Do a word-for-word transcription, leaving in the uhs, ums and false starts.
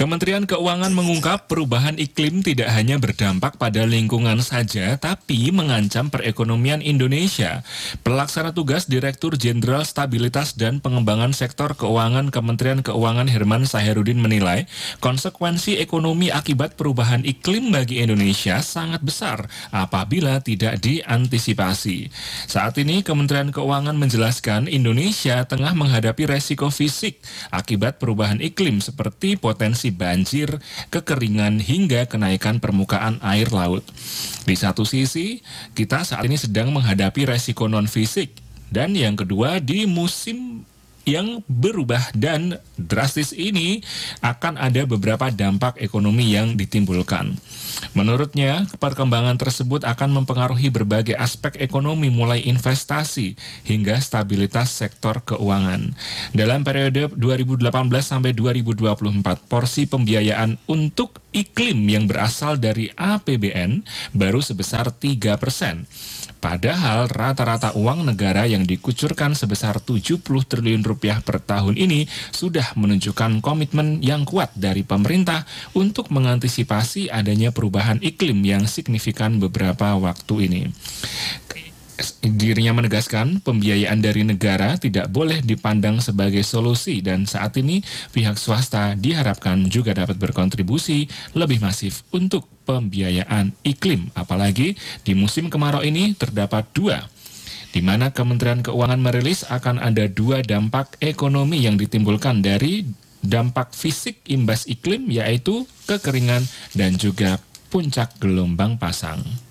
Kementerian Keuangan mengungkap perubahan iklim tidak hanya berdampak pada lingkungan saja, tapi mengancam perekonomian Indonesia. Pelaksana tugas Direktur Jenderal Stabilitas dan Pengembangan Sektor Keuangan Kementerian Keuangan Herman Saihrudin menilai, konsekuensi ekonomi akibat perubahan iklim bagi Indonesia sangat besar apabila tidak diantisipasi. Saat ini Kementerian Keuangan menjelaskan Indonesia tengah menghadapi resiko fisik akibat perubahan iklim seperti potensi banjir, kekeringan, hingga kenaikan permukaan air laut. Di satu sisi, kita saat ini sedang menghadapi resiko non-fisik. Dan yang kedua, di musim yang berubah dan drastis ini akan ada beberapa dampak ekonomi yang ditimbulkan. Menurutnya, perkembangan tersebut akan mempengaruhi berbagai aspek ekonomi mulai investasi hingga stabilitas sektor keuangan. Dalam periode dua ribu delapan belas sampai dua ribu dua puluh empat, porsi pembiayaan untuk iklim yang berasal dari A P B N baru sebesar tiga persen. Padahal rata-rata uang negara yang dikucurkan sebesar tujuh puluh triliun rupiah per tahun ini sudah menunjukkan komitmen yang kuat dari pemerintah untuk mengantisipasi adanya perubahan iklim yang signifikan beberapa waktu ini. Dirinya menegaskan pembiayaan dari negara tidak boleh dipandang sebagai solusi dan saat ini pihak swasta diharapkan juga dapat berkontribusi lebih masif untuk pembiayaan iklim. Apalagi di musim kemarau ini terdapat dua, di mana Kementerian Keuangan merilis akan ada dua dampak ekonomi yang ditimbulkan dari dampak fisik imbas iklim, yaitu kekeringan dan juga puncak gelombang pasang.